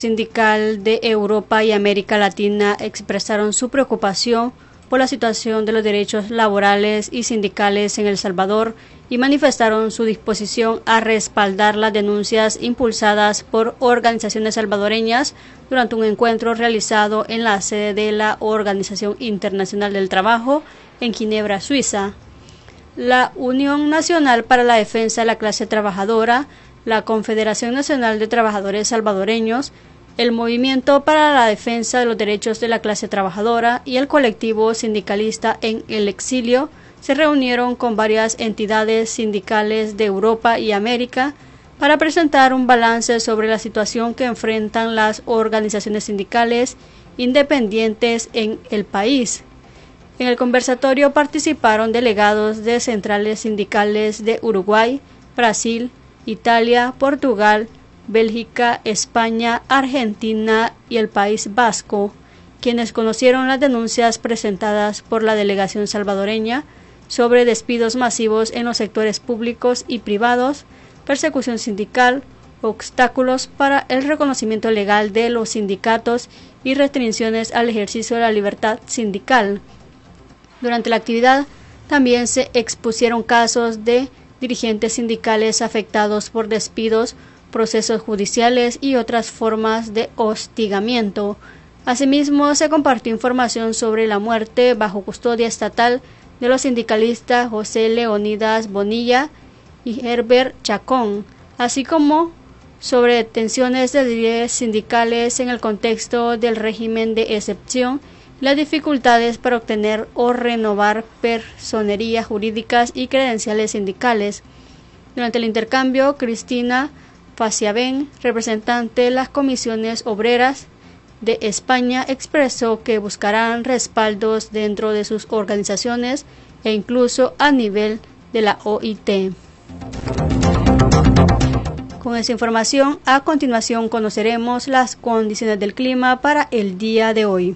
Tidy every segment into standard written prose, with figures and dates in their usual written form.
sindical de Europa y América Latina expresaron su preocupación por la situación de los derechos laborales y sindicales en El Salvador y manifestaron su disposición a respaldar las denuncias impulsadas por organizaciones salvadoreñas durante un encuentro realizado en la sede de la Organización Internacional del Trabajo en Ginebra, Suiza. La Unión Nacional para la Defensa de la Clase Trabajadora, la Confederación Nacional de Trabajadores Salvadoreños, el Movimiento para la Defensa de los Derechos de la Clase Trabajadora y el colectivo sindicalista en el exilio se reunieron con varias entidades sindicales de Europa y América para presentar un balance sobre la situación que enfrentan las organizaciones sindicales independientes en el país. En el conversatorio participaron delegados de centrales sindicales de Uruguay, Brasil, Italia, Portugal, Bélgica, España, Argentina y el País Vasco, quienes conocieron las denuncias presentadas por la delegación salvadoreña sobre despidos masivos en los sectores públicos y privados, persecución sindical, obstáculos para el reconocimiento legal de los sindicatos y restricciones al ejercicio de la libertad sindical. Durante la actividad también se expusieron casos de dirigentes sindicales afectados por despidos, procesos judiciales y otras formas de hostigamiento. Asimismo, se compartió información sobre la muerte bajo custodia estatal de los sindicalistas José Leonidas Bonilla y Herbert Chacón, así como sobre detenciones de líderes sindicales en el contexto del régimen de excepción y las dificultades para obtener o renovar personerías jurídicas y credenciales sindicales. Durante el intercambio, Cristina Faciabén, representante de las comisiones obreras de España, expresó que buscarán respaldos dentro de sus organizaciones e incluso a nivel de la OIT. Con esa información, a continuación conoceremos las condiciones del clima para el día de hoy.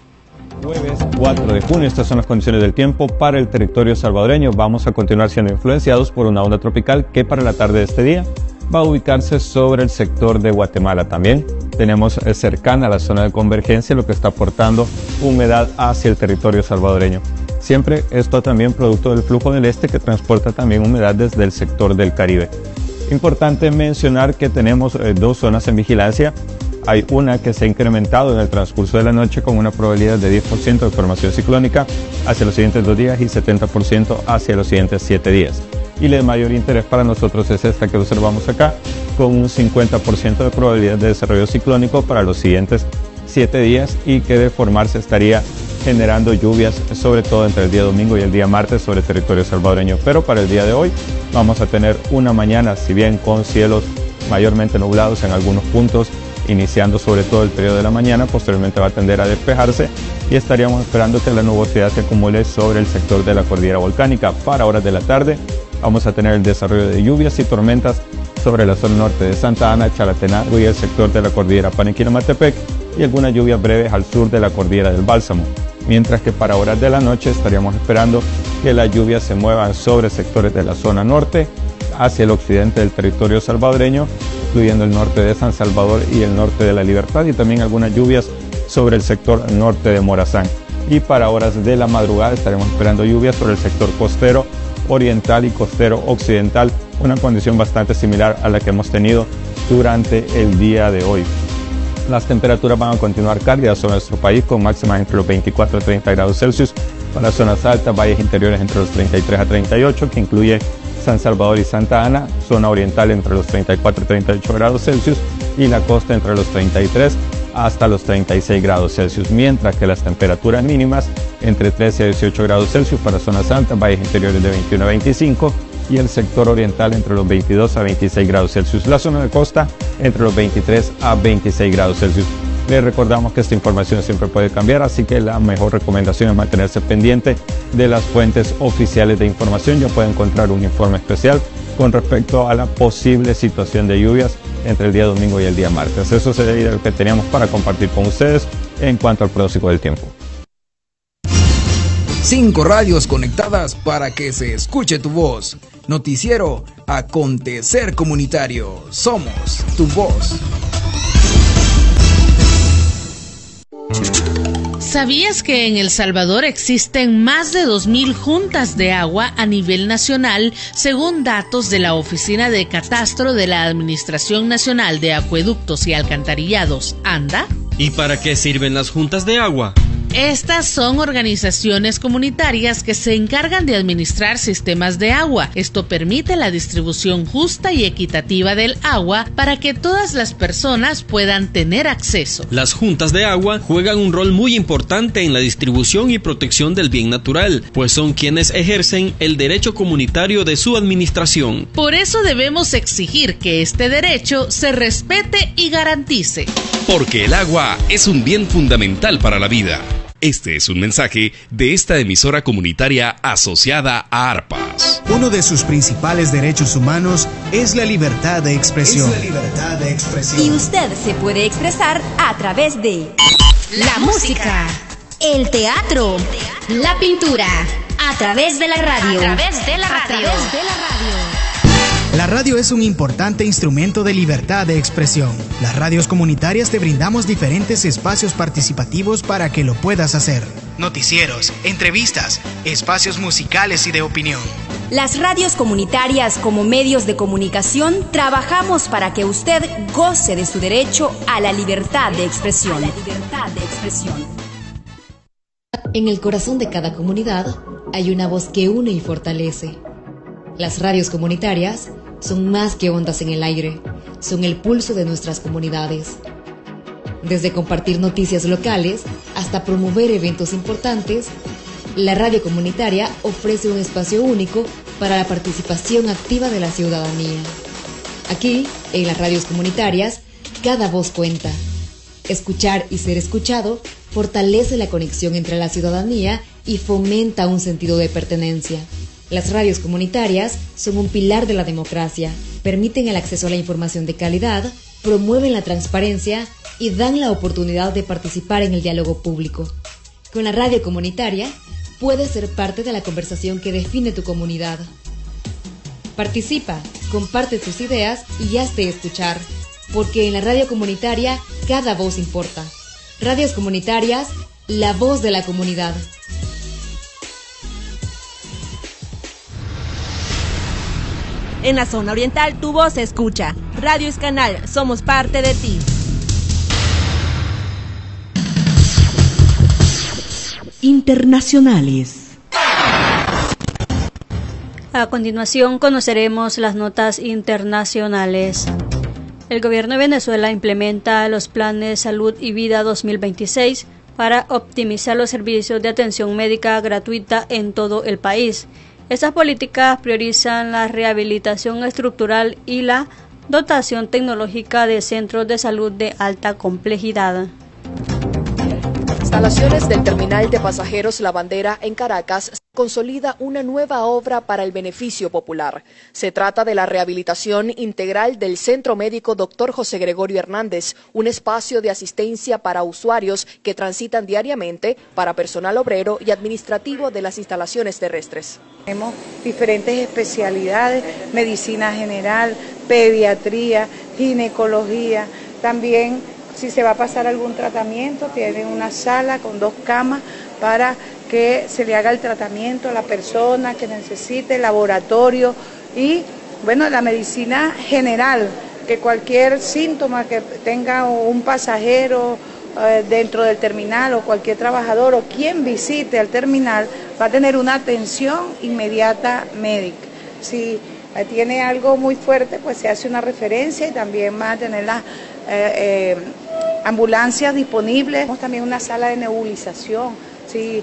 Jueves 4 de junio, estas son las condiciones del tiempo para el territorio salvadoreño. Vamos a continuar siendo influenciados por una onda tropical que para la tarde de este día va a ubicarse sobre el sector de Guatemala. También tenemos cercana a la zona de convergencia, lo que está aportando humedad hacia el territorio salvadoreño. Siempre esto también producto del flujo del este que transporta también humedad desde el sector del Caribe. Importante mencionar que tenemos dos zonas en vigilancia. Hay una que se ha incrementado en el transcurso de la noche con una probabilidad de 10% de formación ciclónica hacia los siguientes 2 días y 70% hacia los siguientes 7 días. Y el de mayor interés para nosotros es esta que observamos acá, con un 50% de probabilidad de desarrollo ciclónico para los siguientes 7 días y que de formarse estaría generando lluvias, sobre todo entre el día domingo y el día martes sobre el territorio salvadoreño. Pero para el día de hoy vamos a tener una mañana, si bien con cielos mayormente nublados en algunos puntos, iniciando sobre todo el periodo de la mañana, posteriormente va a tender a despejarse y estaríamos esperando que la nubosidad se acumule sobre el sector de la cordillera volcánica. Para horas de la tarde vamos a tener el desarrollo de lluvias y tormentas sobre la zona norte de Santa Ana, Chalatenango y el sector de la cordillera Paniquina-Matepec y algunas lluvias breves al sur de la cordillera del Bálsamo. Mientras que para horas de la noche estaríamos esperando que las lluvias se muevan sobre sectores de la zona norte hacia el occidente del territorio salvadoreño, incluyendo el norte de San Salvador y el norte de La Libertad, y también algunas lluvias sobre el sector norte de Morazán. Y para horas de la madrugada estaremos esperando lluvias sobre el sector costero oriental y costero occidental, una condición bastante similar a la que hemos tenido durante el día de hoy. Las temperaturas van a continuar cálidas sobre nuestro país con máximas entre los 24 a 30 grados Celsius, para zonas altas, valles interiores entre los 33 a 38, que incluye San Salvador y Santa Ana, zona oriental entre los 34 y 38 grados Celsius y la costa entre los 33 hasta los 36 grados Celsius, mientras que las temperaturas mínimas entre 13 a 18 grados Celsius para zonas altas, valles interiores de 21 a 25 y el sector oriental entre los 22 a 26 grados Celsius, la zona de costa entre los 23 a 26 grados Celsius. Les recordamos que esta información siempre puede cambiar, así que la mejor recomendación es mantenerse pendiente de las fuentes oficiales de información. Ya puede encontrar un informe especial con respecto a la posible situación de lluvias entre el día domingo y el día martes. Eso sería lo que teníamos para compartir con ustedes en cuanto al pronóstico del tiempo. 5 radios conectadas para que se escuche tu voz. Noticiero Acontecer Comunitario. Somos tu voz. ¿Sabías que en El Salvador existen más de 2.000 juntas de agua a nivel nacional, según datos de la Oficina de Catastro de la Administración Nacional de Acueductos y Alcantarillados, ANDA? ¿Y para qué sirven las juntas de agua? Estas son organizaciones comunitarias que se encargan de administrar sistemas de agua. Esto permite la distribución justa y equitativa del agua para que todas las personas puedan tener acceso. Las juntas de agua juegan un rol muy importante en la distribución y protección del bien natural, pues son quienes ejercen el derecho comunitario de su administración. Por eso debemos exigir que este derecho se respete y garantice. Porque el agua es un bien fundamental para la vida. Este es un mensaje de esta emisora comunitaria asociada a ARPAS. Uno de sus principales derechos humanos es la libertad de expresión. Y usted se puede expresar a través de la música, el teatro, la pintura, a través de la radio. La radio es un importante instrumento de libertad de expresión. Las radios comunitarias te brindamos diferentes espacios participativos para que lo puedas hacer. Noticieros, entrevistas, espacios musicales y de opinión. Las radios comunitarias como medios de comunicación trabajamos para que usted goce de su derecho a la libertad de expresión. En el corazón de cada comunidad hay una voz que une y fortalece. Las radios comunitarias son más que ondas en el aire, son el pulso de nuestras comunidades. Desde compartir noticias locales hasta promover eventos importantes, la radio comunitaria ofrece un espacio único para la participación activa de la ciudadanía. Aquí, en las radios comunitarias, cada voz cuenta. Escuchar y ser escuchado fortalece la conexión entre la ciudadanía y fomenta un sentido de pertenencia. Las radios comunitarias son un pilar de la democracia, permiten el acceso a la información de calidad, promueven la transparencia y dan la oportunidad de participar en el diálogo público. Con la radio comunitaria, puedes ser parte de la conversación que define tu comunidad. Participa, comparte tus ideas y hazte escuchar, porque en la radio comunitaria cada voz importa. Radios comunitarias, la voz de la comunidad. En la zona oriental, tu voz se escucha. Radio Escanal, somos parte de ti. Internacionales. A continuación conoceremos las notas internacionales. El gobierno de Venezuela implementa los planes Salud y Vida 2026 para optimizar los servicios de atención médica gratuita en todo el país. Estas políticas priorizan la rehabilitación estructural y la dotación tecnológica de centros de salud de alta complejidad. Instalaciones del terminal de pasajeros La Bandera en Caracas consolida una nueva obra para el beneficio popular. Se trata de la rehabilitación integral del Centro Médico Dr. José Gregorio Hernández, un espacio de asistencia para usuarios que transitan diariamente para personal obrero y administrativo de las instalaciones terrestres. Tenemos diferentes especialidades, medicina general, pediatría, ginecología, también si se va a pasar algún tratamiento, tienen una sala con 2 camas para que se le haga el tratamiento a la persona que necesite, laboratorio y, bueno, la medicina general, que cualquier síntoma que tenga un pasajero dentro del terminal o cualquier trabajador o quien visite el terminal va a tener una atención inmediata médica. Si tiene algo muy fuerte, pues se hace una referencia y también va a tener las ambulancias disponibles. Tenemos también una sala de nebulización, ¿sí?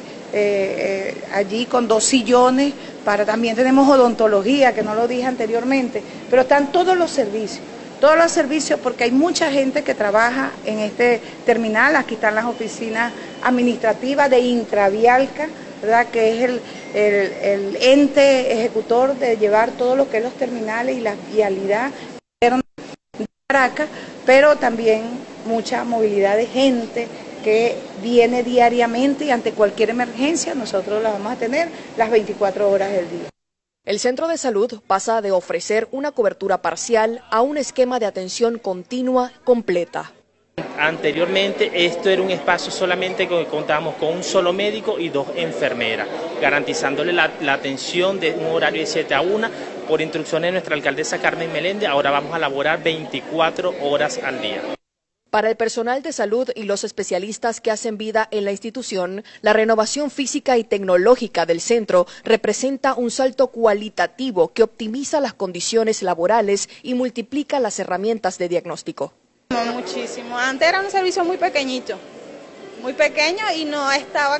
Allí con 2 sillones, también tenemos odontología, que no lo dije anteriormente, pero están todos los servicios porque hay mucha gente que trabaja en este terminal. Aquí están las oficinas administrativas de Intravialca, ¿verdad?, que es el ente ejecutor de llevar todo lo que es los terminales y la vialidad interna de Caracas, pero también mucha movilidad de gente que viene diariamente y ante cualquier emergencia nosotros la vamos a tener las 24 horas del día. El centro de salud pasa de ofrecer una cobertura parcial a un esquema de atención continua completa. Anteriormente esto era un espacio solamente que contábamos con un solo médico y 2 enfermeras, garantizándole la atención de un horario de 7 a 1 por instrucciones de nuestra alcaldesa Carmen Meléndez. Ahora vamos a laborar 24 horas al día. Para el personal de salud y los especialistas que hacen vida en la institución, la renovación física y tecnológica del centro representa un salto cualitativo que optimiza las condiciones laborales y multiplica las herramientas de diagnóstico. Muchísimo. Antes era un servicio muy pequeñito, muy pequeño y no estaba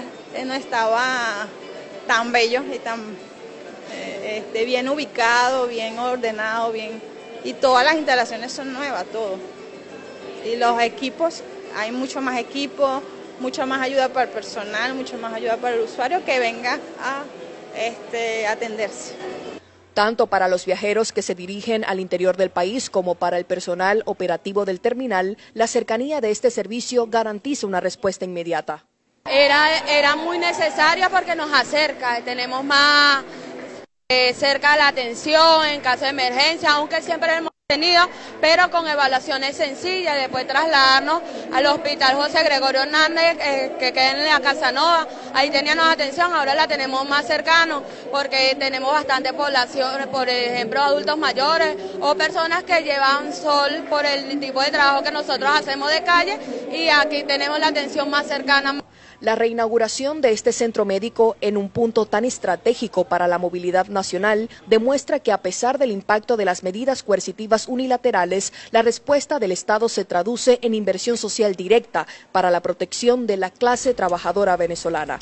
tan bello y tan bien ubicado, bien ordenado, y todas las instalaciones son nuevas, todo. Y los equipos, hay mucho más equipo, mucha más ayuda para el personal, mucha más ayuda para el usuario que venga a atenderse. Tanto para los viajeros que se dirigen al interior del país como para el personal operativo del terminal, la cercanía de este servicio garantiza una respuesta inmediata. Era muy necesaria porque nos acerca, tenemos más cerca la atención en caso de emergencia, aunque siempre hemos tenido, pero con evaluaciones sencillas, después trasladarnos al Hospital José Gregorio Hernández, que queda en la Casanova. Ahí teníamos atención, ahora la tenemos más cercano, porque tenemos bastante población, por ejemplo, adultos mayores o personas que llevan sol por el tipo de trabajo que nosotros hacemos de calle, y aquí tenemos la atención más cercana. La reinauguración de este centro médico en un punto tan estratégico para la movilidad nacional demuestra que a pesar del impacto de las medidas coercitivas unilaterales, la respuesta del Estado se traduce en inversión social directa para la protección de la clase trabajadora venezolana.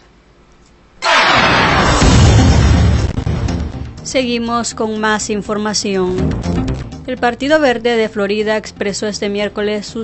Seguimos con más información. El Partido Verde de Florida expresó este miércoles su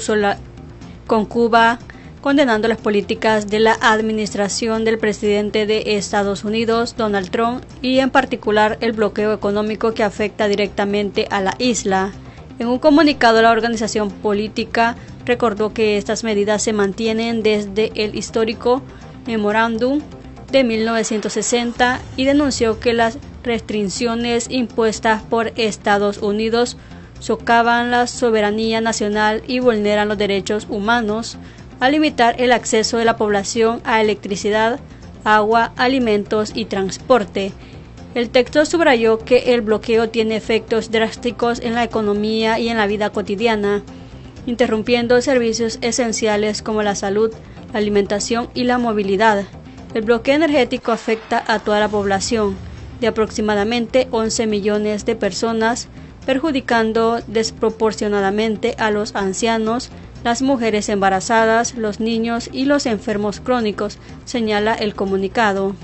con Cuba, condenando las políticas de la administración del presidente de Estados Unidos, Donald Trump, y en particular el bloqueo económico que afecta directamente a la isla. En un comunicado, la organización política recordó que estas medidas se mantienen desde el histórico memorándum de 1960 y denunció que las restricciones impuestas por Estados Unidos socavan la soberanía nacional y vulneran los derechos humanos, a limitar el acceso de la población a electricidad, agua, alimentos y transporte. El texto subrayó que el bloqueo tiene efectos drásticos en la economía y en la vida cotidiana, interrumpiendo servicios esenciales como la salud, la alimentación y la movilidad. El bloqueo energético afecta a toda la población, de aproximadamente 11 millones de personas, perjudicando desproporcionadamente a los ancianos, las mujeres embarazadas, los niños y los enfermos crónicos, señala el comunicado.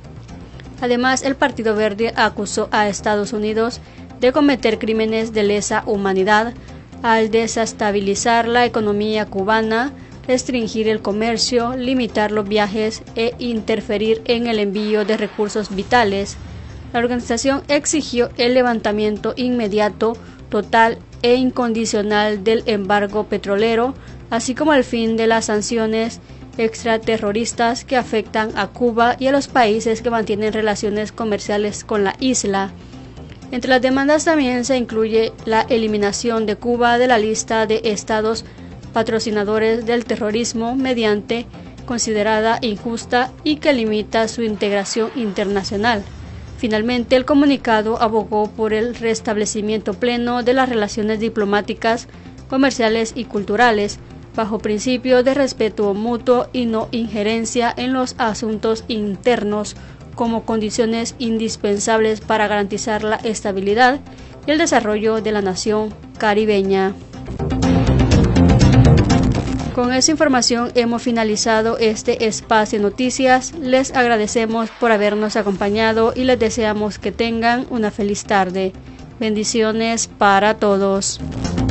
Además, el Partido Verde acusó a Estados Unidos de cometer crímenes de lesa humanidad al desestabilizar la economía cubana, restringir el comercio, limitar los viajes e interferir en el envío de recursos vitales. La organización exigió el levantamiento inmediato, total e incondicional del embargo petrolero, así como el fin de las sanciones extraterroristas que afectan a Cuba y a los países que mantienen relaciones comerciales con la isla. Entre las demandas también se incluye la eliminación de Cuba de la lista de estados patrocinadores del terrorismo mediante considerada injusta y que limita su integración internacional. Finalmente, el comunicado abogó por el restablecimiento pleno de las relaciones diplomáticas, comerciales y culturales, bajo principios de respeto mutuo y no injerencia en los asuntos internos, como condiciones indispensables para garantizar la estabilidad y el desarrollo de la nación caribeña. Con esa información hemos finalizado este espacio de noticias. Les agradecemos por habernos acompañado y les deseamos que tengan una feliz tarde. Bendiciones para todos.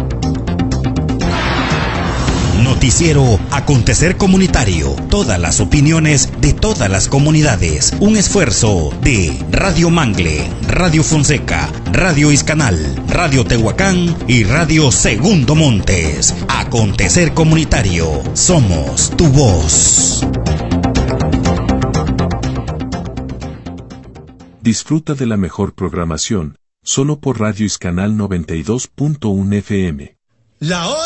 Noticiero Acontecer Comunitario. Todas las opiniones de todas las comunidades. Un esfuerzo de Radio Mangle, Radio Fonseca, Radio Iscanal, Radio Tehuacán y Radio Segundo Montes. Acontecer Comunitario. Somos tu voz. Disfruta de la mejor programación, solo por Radio Iscanal 92.1 FM. La hora